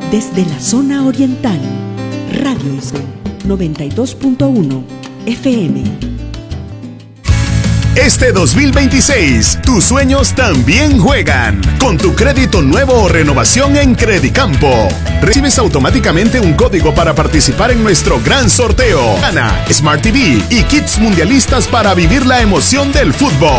Desde la zona oriental, Radio 92.1 FM. Este 2026, tus sueños también juegan. Con tu crédito nuevo o renovación en Credicampo, recibes automáticamente un código para participar en nuestro gran sorteo. Gana Smart TV y kits mundialistas para vivir la emoción del fútbol.